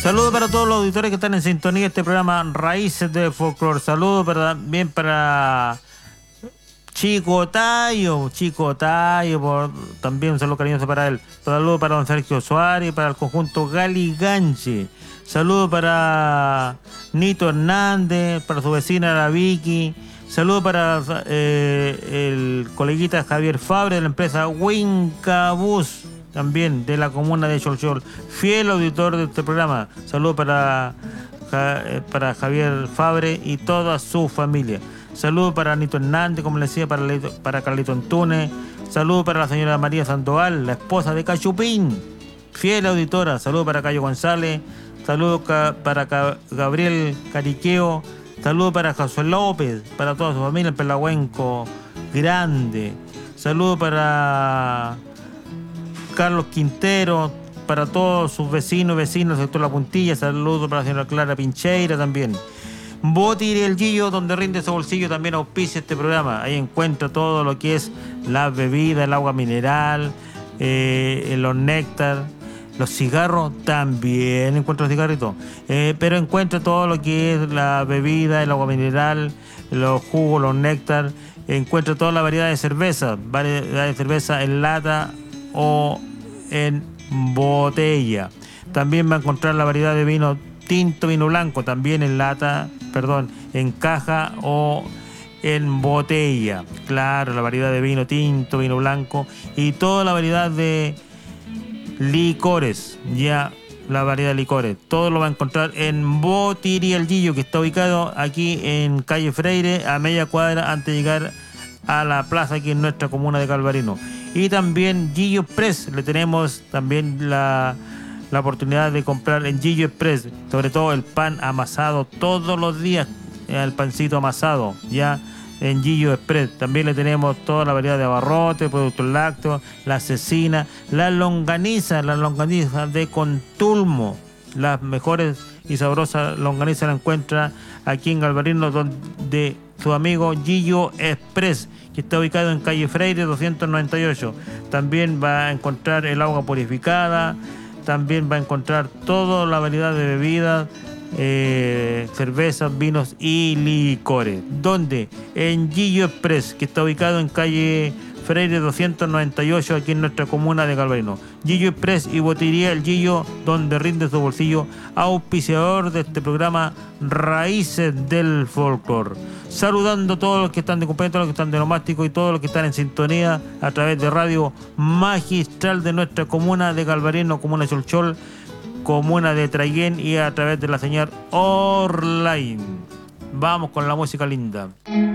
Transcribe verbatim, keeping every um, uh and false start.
Saludos para todos los auditores que están en sintonía de este programa Raíces del Folclore. Saludos para, también para Chico Tayo, Chico Tayo, por, también un saludo cariñoso para él. Saludos para don Sergio Suárez, para el conjunto Galiganche. Saludos para Nito Hernández, para su vecina la Vicky. Saludos para eh, el coleguita Javier Fabre de la empresa Wincabus, también de la comuna de Cholchol, fiel auditor de este programa. Saludos para, para Javier Fabre y toda su familia. Saludos para Nito Hernández, como le decía, para, para Carlito Antunes. Saludos para la señora María Sandoval, la esposa de Cachupín, fiel auditora. Saludos para Cayo González. Saludos para Gabriel Cariqueo. Saludos para José López, para toda su familia, el Pelagüenco grande. Saludos para Carlos Quintero, para todos sus vecinos y vecinos del sector La Puntilla. Saludos para la señora Clara Pincheira también. Botir el Gillo, donde rinde su bolsillo, también auspicia este programa. Ahí encuentra todo lo que es la bebida, el agua mineral, eh, los néctar, los cigarros, también encuentra cigarritos. Eh, pero encuentra todo lo que es la bebida, el agua mineral, los jugos, los néctar. Encuentra toda la variedad de cerveza, variedad de cerveza en lata o en botella. También va a encontrar la variedad de vino tinto, vino blanco, también en lata, perdón, en caja o en botella. Claro, la variedad de vino tinto, vino blanco y toda la variedad de licores, ya la variedad de licores. Todo lo va a encontrar en Botiría El Gillo, que está ubicado aquí en calle Freire, a media cuadra antes de llegar a la plaza aquí en nuestra comuna de Calvarino. Y también Gillo Express, le tenemos también la, la oportunidad de comprar en Gillo Express, sobre todo el pan amasado todos los días, el pancito amasado, ya en Gillo Express. También le tenemos toda la variedad de abarrotes, productos lácteos, la cecina, la longaniza, la longaniza de Contulmo. Las mejores y sabrosas longanizas la encuentra aquí en Calvarino, donde su amigo Gillo Express, que está ubicado en calle Freire doscientos noventa y ocho. También va a encontrar el agua purificada, también va a encontrar toda la variedad de bebidas, eh, cervezas, vinos y licores. ¿Dónde? En Gillo Express, que está ubicado en calle Freire doscientos noventa y ocho, aquí en nuestra comuna de Calvarino. Gillo Express y Botiría El Gillo, donde rinde su bolsillo, auspiciador de este programa Raíces del Folclore. Saludando a todos los que están de cumpleaños, todos los que están de nomástico y todos los que están en sintonía a través de Radio Magistral de nuestra comuna de Calvarino, comuna de Cholchol, comuna de Traiguén y a través de la señal online. Vamos con la música linda.